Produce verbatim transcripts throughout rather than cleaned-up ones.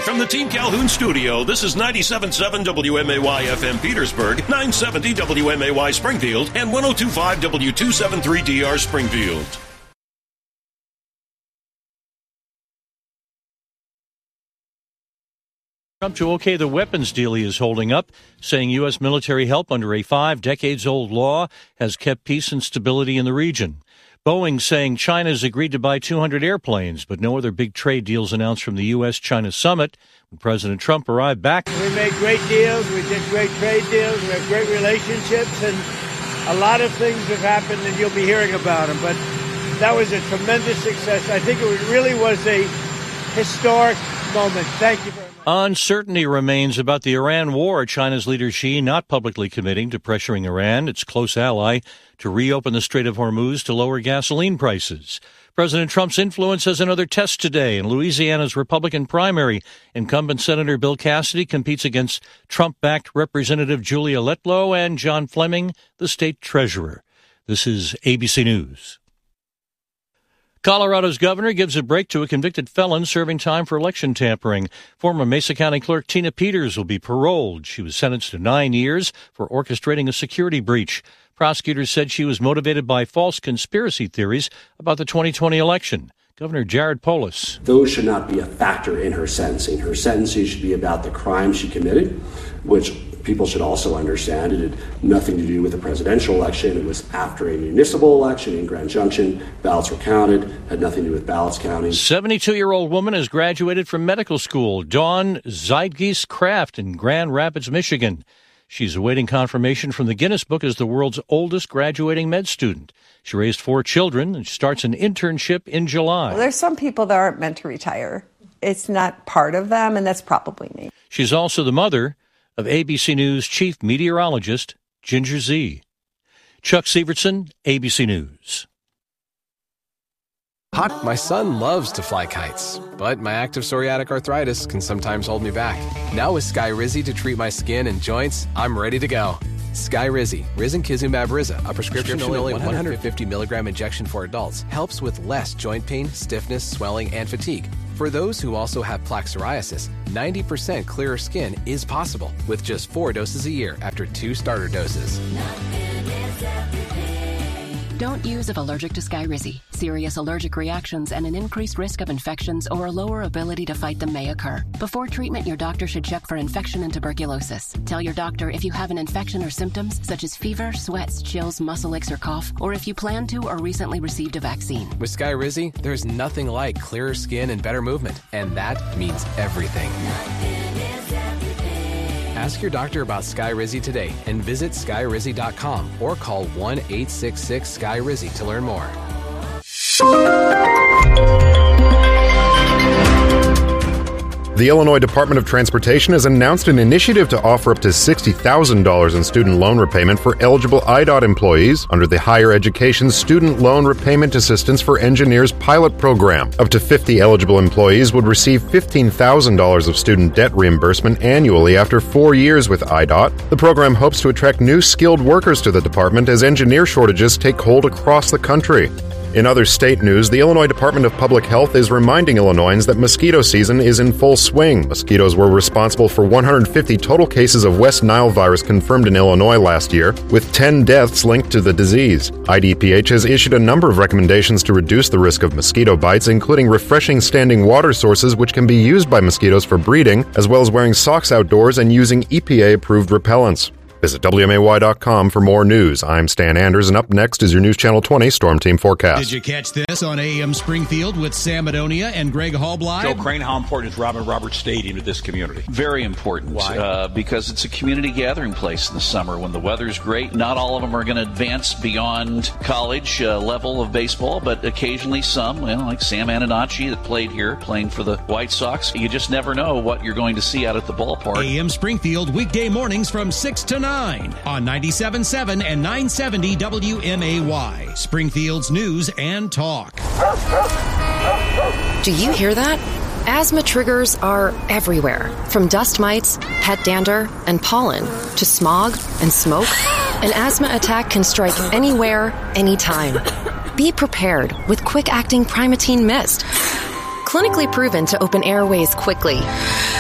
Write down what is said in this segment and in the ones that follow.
from the Team Calhoun studio, this is ninety-seven point seven W M A Y F M Petersburg, nine seventy W M A Y Springfield, and ten twenty-five W two seventy-three D R Springfield. Trump to okay the weapons deal he is holding up, saying U S military help under a five-decades-old law has kept peace and stability in the region. Boeing saying China has agreed to buy two hundred airplanes, but no other big trade deals announced from the U S China summit when President Trump arrived back. We made great deals. We did great trade deals. We have great relationships, and a lot of things have happened, and you'll be hearing about them. But that was a tremendous success. I think it really was a historic moment. Thank you very much. Uncertainty remains about the Iran war. China's leader Xi not publicly committing to pressuring Iran, its close ally, to reopen the Strait of Hormuz to lower gasoline prices. President Trump's influence has another test today. In Louisiana's Republican primary, incumbent Senator Bill Cassidy competes against Trump-backed Representative Julia Letlow and John Fleming, the state treasurer. This is A B C News. Colorado's governor gives a break to a convicted felon serving time for election tampering. Former Mesa County Clerk Tina Peters will be paroled. She was sentenced to nine years for orchestrating a security breach. Prosecutors said she was motivated by false conspiracy theories about the twenty twenty election. Governor Jared Polis. Those should not be a factor in her sentencing. Her sentencing should be about the crime she committed, which people should also understand it had nothing to do with the presidential election. It was after a municipal election in Grand Junction. Ballots were counted, had nothing to do with ballots counting. seventy-two-year-old woman has graduated from medical school. Dawn Zeitgeist Kraft in Grand Rapids, Michigan. She's awaiting confirmation from the Guinness Book as the world's oldest graduating med student. She raised four children and starts an internship in July. Well, there's some people that aren't meant to retire. It's not part of them, and that's probably me. She's also the mother of A B C News chief meteorologist Ginger Zee. Chuck Severson, A B C News. Hot. My son loves to fly kites, but my active psoriatic arthritis can sometimes hold me back. Now with Skyrizi to treat my skin and joints, I'm ready to go. Skyrizi, Risankizumab Riza, a prescription only one hundred fifty milligram injection for adults, helps with less joint pain, stiffness, swelling, and fatigue. For those who also have plaque psoriasis, ninety percent clearer skin is possible with just four doses a year after two starter doses. Don't use if allergic to Skyrizi. Serious allergic reactions and an increased risk of infections or a lower ability to fight them may occur. Before treatment, your doctor should check for infection and tuberculosis. Tell your doctor if you have an infection or symptoms such as fever, sweats, chills, muscle aches, or cough, or if you plan to or recently received a vaccine. With Skyrizi, there's nothing like clearer skin and better movement, and that means everything. Ask your doctor about Skyrizi today and visit Skyrizi dot com or call one eight six six S K Y R I Z I to learn more. The Illinois Department of Transportation has announced an initiative to offer up to sixty thousand dollars in student loan repayment for eligible I D O T employees under the Higher Education Student Loan Repayment Assistance for Engineers pilot program. Up to fifty eligible employees would receive fifteen thousand dollars of student debt reimbursement annually after four years with I D O T. The program hopes to attract new skilled workers to the department as engineer shortages take hold across the country. In other state news, the Illinois Department of Public Health is reminding Illinoisans that mosquito season is in full swing. Mosquitoes were responsible for one hundred fifty total cases of West Nile virus confirmed in Illinois last year, with ten deaths linked to the disease. I D P H has issued a number of recommendations to reduce the risk of mosquito bites, including refreshing standing water sources which can be used by mosquitoes for breeding, as well as wearing socks outdoors and using E P A-approved repellents. Visit W M A Y dot com for more news. I'm Stan Anders, and up next is your News Channel twenty Storm Team Forecast. Did you catch this on A M Springfield with Sam Madonia and Greg Hallblad? Joe Crane, how important is Robin Roberts Stadium to this community? Very important. Why? Uh, because it's a community gathering place in the summer when the weather's great. Not all of them are going to advance beyond college uh, level of baseball, but occasionally some, well, like Sam Ananacci that played here, playing for the White Sox. You just never know what you're going to see out at the ballpark. A M Springfield, weekday mornings from six to nine on ninety-seven point seven and nine seventy W M A Y. Springfield's news and talk. Do you hear that? Asthma triggers are everywhere, from dust mites, pet dander, and pollen, to smog and smoke. An asthma attack can strike anywhere, anytime. Be prepared with quick-acting Primatene Mist. Clinically proven to open airways quickly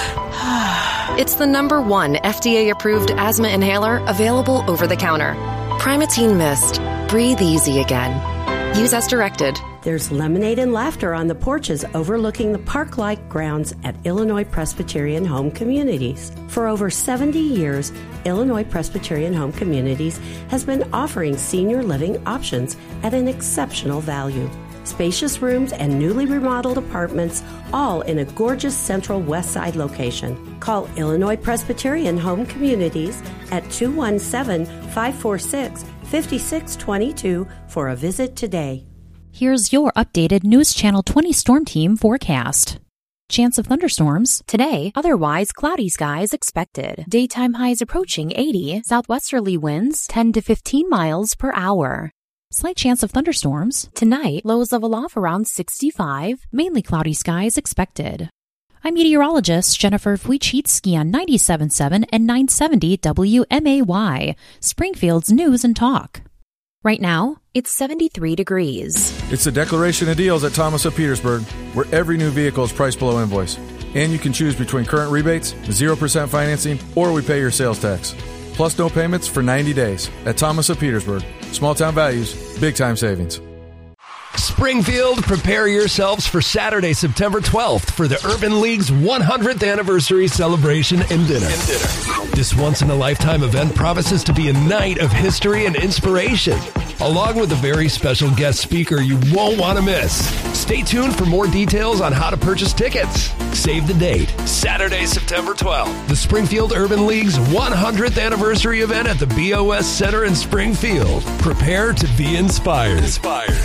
It's the number one F D A-approved asthma inhaler available over the counter. Primatene Mist. Breathe easy again. Use as directed. There's lemonade and laughter on the porches overlooking the park-like grounds at Illinois Presbyterian Home Communities. For over seventy years, Illinois Presbyterian Home Communities has been offering senior living options at an exceptional value. Spacious rooms and newly remodeled apartments, all in a gorgeous central west side location. Call Illinois Presbyterian Home Communities at two one seven, five four six, five six two two for a visit today. Here's your updated News Channel twenty Storm Team forecast. Chance of thunderstorms today, otherwise cloudy skies expected. Daytime highs approaching eighty, southwesterly winds ten to fifteen miles per hour. Slight chance of thunderstorms tonight, lows level off around sixty-five, mainly cloudy skies expected. I'm meteorologist Jennifer Wojcicki on ninety-seven point seven and nine seventy W M A Y, Springfield's News and Talk. Right now, it's seventy-three degrees. It's the Declaration of Deals at Thomas of Petersburg, where every new vehicle is priced below invoice. And you can choose between current rebates, zero percent financing, or we pay your sales tax. Plus no payments for ninety days at Thomas of Petersburg. Small town values, big time savings. Springfield, prepare yourselves for Saturday, September twelfth for the Urban League's one hundredth anniversary celebration and dinner. and dinner. This once-in-a-lifetime event promises to be a night of history and inspiration, along with a very special guest speaker you won't want to miss. Stay tuned for more details on how to purchase tickets. Save the date, Saturday, September twelfth, the Springfield Urban League's one hundredth anniversary event at the B O S Center in Springfield. Prepare to be inspired. Inspired.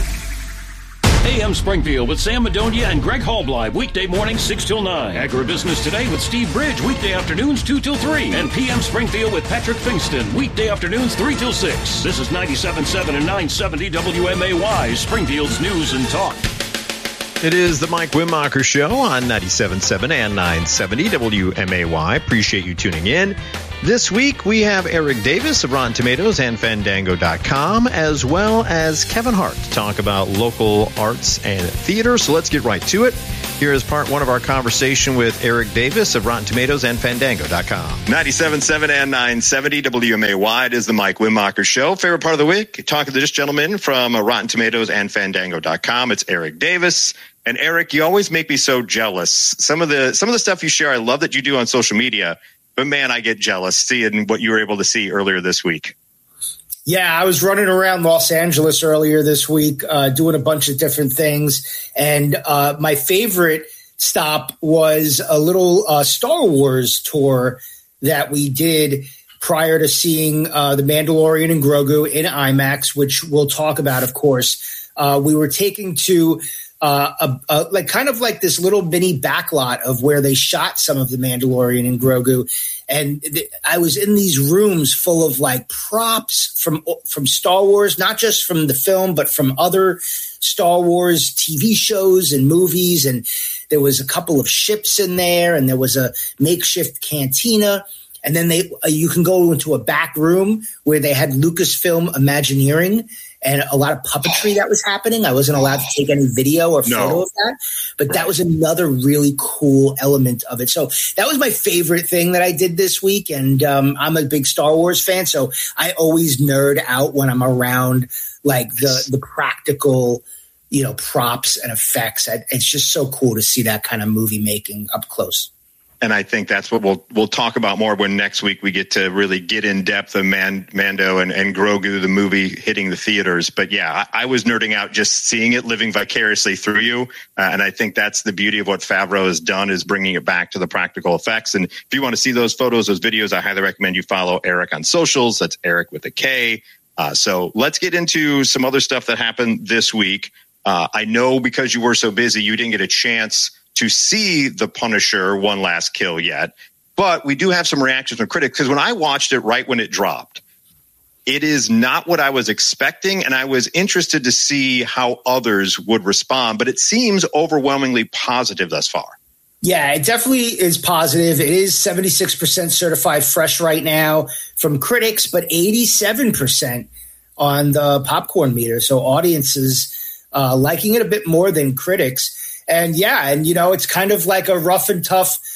A M Springfield with Sam Madonia and Greg Halbleib, weekday mornings six till nine. Agribusiness Today with Steve Bridge, weekday afternoons two till three. And P M Springfield with Patrick Fingston, weekday afternoons three till six. This is ninety-seven point seven and nine seventy W M A Y, Springfield's News and Talk. It is the Mike Wimmacher Show on ninety-seven point seven and nine seventy W M A Y. Appreciate you tuning in. This week, we have Eric Davis of Rotten Tomatoes and Fandango dot com, as well as Kevin Hart to talk about local arts and theater. So let's get right to it. Here is part one of our conversation with Eric Davis of Rotten Tomatoes and Fandango dot com. ninety-seven point seven and nine seventy W M A Y. It is the Mike Wimmacher Show. Favorite part of the week, talking to this gentleman from Rotten Tomatoes and Fandango dot com. It's Eric Davis. And Eric, you always make me so jealous. Some of the some of the stuff you share, I love that you do on social media. But, man, I get jealous seeing what you were able to see earlier this week. Yeah, I was running around Los Angeles earlier this week uh, doing a bunch of different things. And uh, my favorite stop was a little uh, Star Wars tour that we did prior to seeing uh, The Mandalorian and Grogu in IMAX, which we'll talk about, of course. Uh, we were taken to Uh, a, a, like kind of like this little mini backlot of where they shot some of The Mandalorian and Grogu. And th- I was in these rooms full of like props from, from Star Wars, not just from the film, but from other Star Wars T V shows and movies. And there was a couple of ships in there, and there was a makeshift cantina. And then they, uh, you can go into a back room where they had Lucasfilm Imagineering and a lot of puppetry that was happening. I wasn't allowed to take any video or photo no. of that, but that was another really cool element of it. So that was my favorite thing that I did this week. And um, I'm a big Star Wars fan, so I always nerd out when I'm around like the the practical, you know, props and effects. It's just so cool to see that kind of movie making up close. And I think that's what we'll we'll talk about more when next week we get to really get in depth of Man, Mando and, and Grogu, the movie hitting the theaters. But yeah, I, I was nerding out just seeing it, living vicariously through you. Uh, and I think that's the beauty of what Favreau has done, is bringing it back to the practical effects. And if you want to see those photos, those videos, I highly recommend you follow Eric on socials. That's Eric with a K. Uh, so let's get into some other stuff that happened this week. Uh, I know because you were so busy, you didn't get a chance to see The Punisher: One Last Kill yet, but we do have some reactions from critics, because when I watched it right when it dropped, it is not what I was expecting, and I was interested to see how others would respond, but it seems overwhelmingly positive thus far. Yeah, it definitely is positive. It is seventy-six percent certified fresh right now from critics, but eighty-seven percent on the popcorn meter. So audiences uh, liking it a bit more than critics. And yeah, and you know, it's kind of like a rough and tough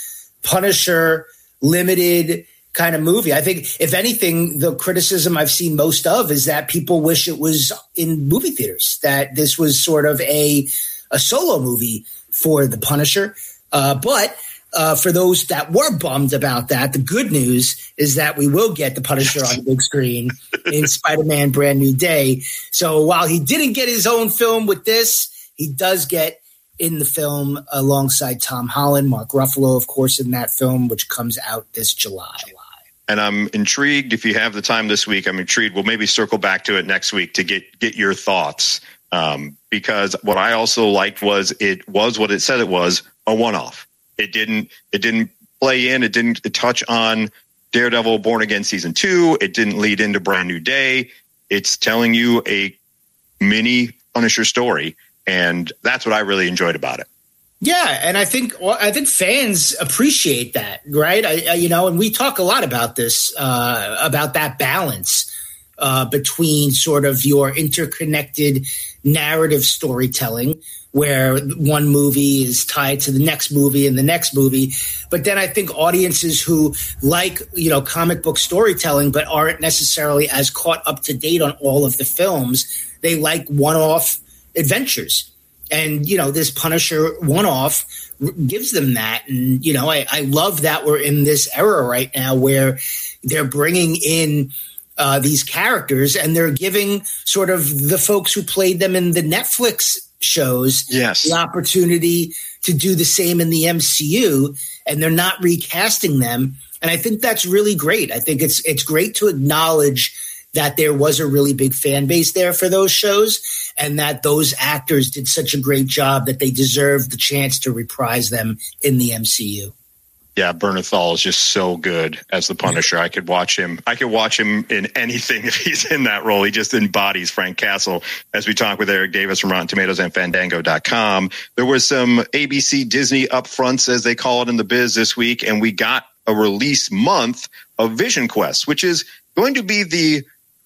Punisher limited kind of movie. I think, if anything, the criticism I've seen most of is that people wish it was in movie theaters, that this was sort of a a solo movie for the Punisher. Uh, but uh, for those that were bummed about that, the good news is that we will get the Punisher on the big screen in Spider-Man Brand New Day. So while he didn't get his own film with this, he does get in the film alongside Tom Holland, Mark Ruffalo, of course, in that film, which comes out this July. And I'm intrigued, if you have the time this week, I'm intrigued. We'll maybe circle back to it next week to get, get your thoughts. Um, because what I also liked was it was what it said it was, a one-off. It didn't, it didn't play in. It didn't touch on Daredevil Born Again season two. It didn't lead into Brand New Day. It's telling you a mini Punisher story. And that's what I really enjoyed about it. Yeah, and I think well, I think fans appreciate that, right? I, I, you know, and we talk a lot about this, uh, about that balance uh, between sort of your interconnected narrative storytelling, where one movie is tied to the next movie and the next movie. But then I think audiences who like, you know, comic book storytelling but aren't necessarily as caught up to date on all of the films, they like one-off adventures. And, you know, this Punisher one-off gives them that. And, you know, I, I love that we're in this era right now where they're bringing in uh, these characters and they're giving sort of the folks who played them in the Netflix shows yes. the opportunity to do the same in the M C U, and they're not recasting them. And I think that's really great. I think it's it's great to acknowledge that there was a really big fan base there for those shows and that those actors did such a great job that they deserved the chance to reprise them in the M C U. Yeah, Bernthal is just so good as the Punisher. I could watch him. I could watch him in anything if he's in that role. He just embodies Frank Castle. As we talk with Eric Davis from Rotten Tomatoes and Fandango dot com, there was some A B C Disney upfronts, as they call it in the biz this week, and we got a release month of Vision Quest, which is going to be the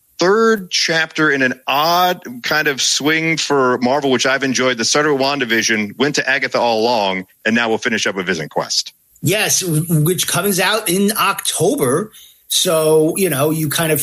third chapter in an odd kind of swing for Marvel, which I've enjoyed. The started with WandaVision, went to Agatha all along, and now we'll finish up with Vision Quest. Yes, which comes out in October. So, you know, you kind of